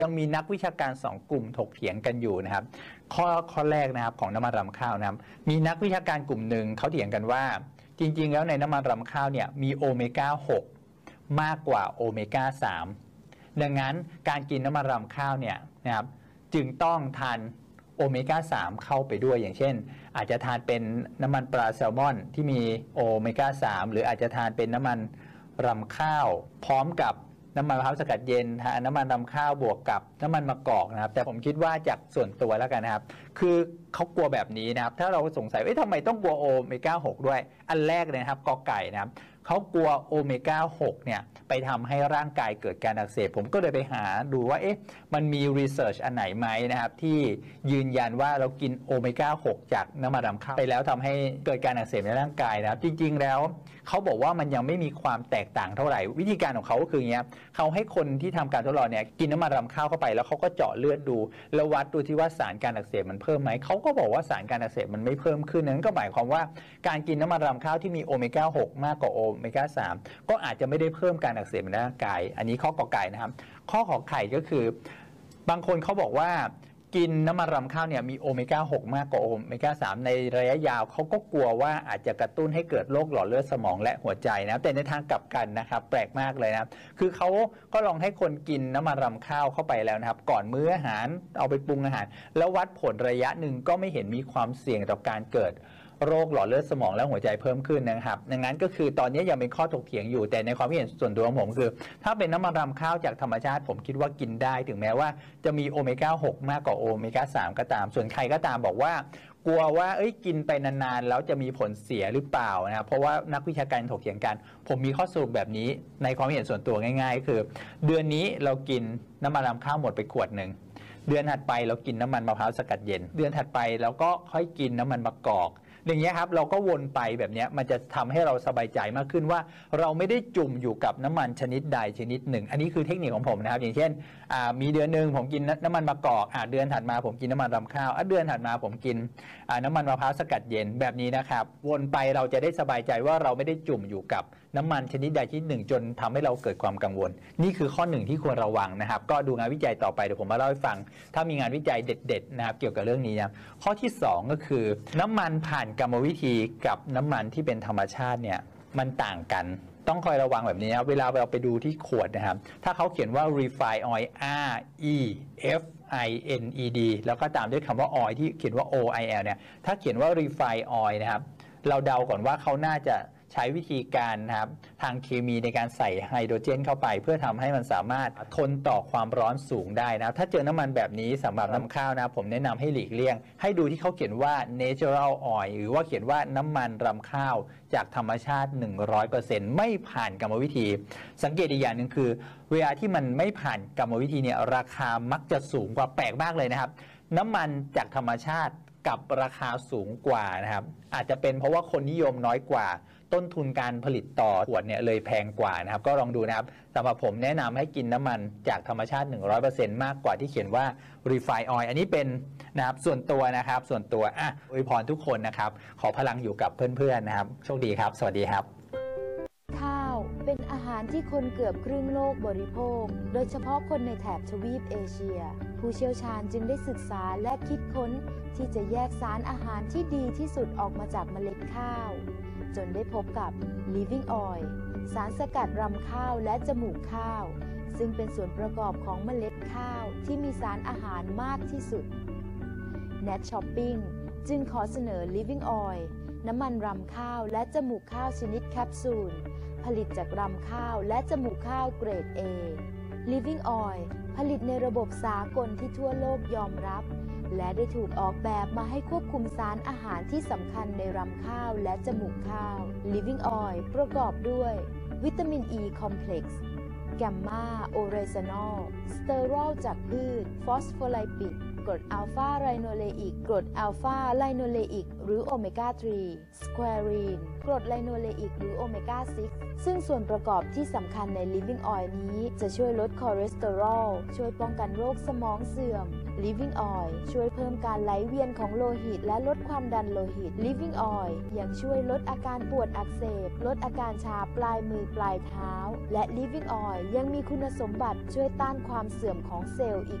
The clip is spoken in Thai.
ยังมีนักวิชาการ2กลุ่มถกเถียงกันอยู่นะครับข้อแรกนะครับของน้ำมันรำข้าวนะครับมีนักวิชาการกลุ่มหนึ่งเขาเถียงกันว่าจริงๆแล้วในน้ำมันรำข้าวเนี่ยมีโอเมก้า6มากกว่าโอเมก้า3ดังนั้นการกินน้ำมันรำข้าวเนี่ยนะครับจึงต้องทานโอเมก้า3เข้าไปด้วยอย่างเช่นอาจจะทานเป็นน้ำมันปลาแซลมอนที่มีโอเมก้า3หรืออาจจะทานเป็นน้ำมันรำข้าวพร้อมกับน้ำมันมะพร้าวสกัดเย็นน้ำมันรำข้าวบวกกับน้ำมันมะกอกนะครับแต่ผมคิดว่าจากส่วนตัวแล้วกันนะครับคือเขากลัวแบบนี้นะครับถ้าเราสงสัยทำไมต้องกลัวโอเมก้า6ด้วยอันแรกเลยนะครับกอไก่นะครับเขากลัวโอเมก้า6เนี่ยไปทำให้ร่างกายเกิดการอักเสบผมก็เลยไปหาดูว่ามันมีรีเสิร์ชอันไหนไหมนะครับที่ยืนยันว่าเรากินโอเมก้า6จากน้ำมันรำข้าวไปแล้วทำให้เกิดการอักเสบในร่างกายนะครับจริงๆแล้วเขาบอกว่ามันยังไม่มีความแตกต่างเท่าไหร่วิธีการของเขาก็คืออย่างเงี้ยเขาให้คนที่ทำการทดลองเนี่ยกินน้ำมันรำข้าวเข้าไปแล้วเขาก็เจาะเลือดดูแล้ววัดดูที่ว่าสารการอักเสบมันเพิ่มไหมเขาก็บอกว่าสารการอักเสบมันไม่เพิ่มขึ้นนั้นก็หมายความว่าการกินน้ำมันรำข้าวที่มีโอเมก้า6มากกว่าโอเมก้า3ก็อาจจะไม่ได้เพิ่มการอักเสบในร่างกายอันนี้ข้อกอไก่นะครับข้อขอไข่ก็คือบางคนเขาบอกว่ากินน้ำมันรำข้าวเนี่ยมีโอเมก้า6มากกว่าโอเมก้า3ในระยะยาวเขาก็กลัวว่าอาจจะกระตุ้นให้เกิดโรคหลอดเลือดสมองและหัวใจนะแต่ในทางกลับกันนะครับแปลกมากเลยนะคือเขาก็ลองให้คนกินน้ำมันรำข้าวเข้าไปแล้วนะครับก่อนมื้ออาหารเอาไปปรุงอาหารแล้ววัดผลระยะหนึ่งก็ไม่เห็นมีความเสี่ยงต่อการเกิดโรคหลอดเลือดสมองและหัวใจเพิ่มขึ้นนะครับดังนั้นก็คือตอนนี้ยังเป็นข้อถกเถียงอยู่แต่ในความเห็นส่วนตัวของผมคือถ้าเป็นน้ำมันรำข้าวจากธรรมชาติผมคิดว่ากินได้ถึงแม้ว่าจะมีโอเมก้า6มากกว่าโอเมก้า3ก็ตามส่วนใครก็ตามบอกว่ากลัวว่ากินไปนานๆแล้วจะมีผลเสียหรือเปล่านะครับเพราะว่านักวิชาการถกเถียงกันผมมีข้อสรุปแบบนี้ในความเห็นส่วนตัวง่ายๆคือเดือนนี้เรากินน้ำมันรำข้าวหมดไปขวดหนึ่งเดือนถัดไปเรากินน้ำมันมะพร้าวสกัดเย็นเดือนถัดไปแล้วก็ค่อยกินน้ำมันมะกอกอย่างเงี้ยครับเราก็วนไปแบบนี้มันจะทำให้เราสบายใจมากขึ้นว่าเราไม่ได้จุ่มอยู่กับน้ำมันชนิดใดชนิดหนึ่งอันนี้คือเทคนิคของผมนะครับอย่างเช่นมีเดือนหนึ่งผมกินน้ำมันมะกอกเดือนถัดมาผมกินน้ำมันรำข้าวเดือนถัดมาผมกินน้ำมันมะพร้าวสกัดเย็นแบบนี้นะครับวนไปเราจะได้สบายใจว่าเราไม่ได้จุ่มอยู่กับน้ำมันชนิดใดชนิดหนึ่งจนทำให้เราเกิดความกังวลนี่คือข้อหนึ่งที่ควรระวังนะครับก็ดูงานวิจัยต่อไปเดี๋ยวผมมาเล่าให้ฟังถ้ามีงานวิจัยเด็ดๆนะครับเกี่ยวกับเรื่องนี้นะข้อที่2ก็คือน้ำมันผ่านกรรมวิธีกับน้ำมันที่เป็นธรรมชาติเนี่ยมันต่างกันต้องคอยระวังแบบนี้นะเวลาเราไปดูที่ขวดนะครับถ้าเขาเขียนว่า refined oil R E F I N E D แล้วก็ตามด้วยคำว่า oil ที่เขียนว่า O I L เนี่ยถ้าเขียนว่า refined oil นะครับเราเดาก่อนว่าเขาน่าจะใช้วิธีการนะครับทางเคมีในการใส่ไฮโดรเจนเข้าไปเพื่อทำให้มันสามารถทนต่อความร้อนสูงได้นะถ้าเจอน้ำมันแบบนี้สำหรับน้ำข้าวนะผมแนะนำให้หลีกเลี่ยงให้ดูที่เขาเขียนว่า natural oil หรือว่าเขียนว่าน้ำมันรำข้าวจากธรรมชาติ 100% ไม่ผ่านกรรมวิธีสังเกตอีกอย่างหนึ่งคือเวลาที่มันไม่ผ่านกรรมวิธีเนี่ยราคามักจะสูงกว่าแปลกมากเลยนะครับน้ำมันจากธรรมชาติกับราคาสูงกว่านะครับอาจจะเป็นเพราะว่าคนนิยมน้อยกว่าต้นทุนการผลิตต่อขวดเนี่ยเลยแพงกว่านะครับก็ลองดูนะครับสำหรับผมแนะนำให้กินน้ำมันจากธรรมชาติ 100% มากกว่าที่เขียนว่า refined oil อันนี้เป็นนะครับส่วนตัวนะครับส่วนตัวอวยพรทุกคนนะครับขอพลังอยู่กับเพื่อนๆนะครับโชคดีครับสวัสดีครับข้าวเป็นอาหารที่คนเกือบครึ่งโลกบริโภคโดยเฉพาะคนในแถบทวีปเอเชียผู้เชี่ยวชาญจึงได้ศึกษาและคิดค้นที่จะแยกสารอาหารที่ดีที่สุดออกมาจากเมล็ดข้าวจนได้พบกับ Living Oil สารสกัดรำข้าวและจมูกข้าวซึ่งเป็นส่วนประกอบของเมล็ดข้าวที่มีสารอาหารมากที่สุด Net Shopping จึงขอเสนอ Living Oil น้ำมันรำข้าวและจมูกข้าวชนิดแคปซูลผลิตจากรำข้าวและจมูกข้าวเกรด A Living Oil ผลิตในระบบสากลที่ทั่วโลกยอมรับและได้ถูกออกแบบมาให้ควบคุมสารอาหารที่สำคัญในรำข้าวและจมูกข้าว Living Oil ประกอบด้วยวิตามิน E คอมเพล็กซ์แกมมาโอเรซานอลสเตอรอลจากพืชฟอสโฟไลปิดกรดอัลฟาไรโนเลอิก กรดอัลฟาไลโนเลอิกหรือโอเมก้า 3 สแควรีน กรดไลโนเลอิกหรือโอเมก้า 6 ซึ่งส่วนประกอบที่สำคัญใน Living Oil นี้จะช่วยลดคอเลสเตอรอล ช่วยป้องกันโรคสมองเสื่อม Living Oil ช่วยเพิ่มการไหลเวียนของโลหิตและลดความดันโลหิต Living Oil ยังช่วยลดอาการปวดอักเสบ ลดอาการชาปลายมือปลายเท้า และ Living Oil ยังมีคุณสมบัติช่วยต้านความเสื่อมของเซลล์อีก